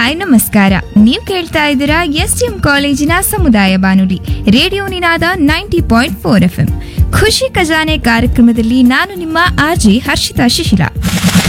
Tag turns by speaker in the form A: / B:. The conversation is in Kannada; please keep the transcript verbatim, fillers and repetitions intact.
A: ಹಾಯ್ ನಮಸ್ಕಾರ. ನೀವು ಕೇಳ್ತಾ ಇದ್ದೀರಾ ಎಸ್ ಟಿ ಎಂ ಕಾಲೇಜಿನ ಸಮುದಾಯ ಬಾನುಲಿ ರೇಡಿಯೋ ನಿನಾದ ninety point four F M. ಖುಷಿ ಖಜಾನೆ ಕಾರ್ಯಕ್ರಮದಲ್ಲಿ ನಾನು ನಿಮ್ಮ ಆರ್ಜಿ ಹರ್ಷಿತಾ ಶಿಶಿಲ.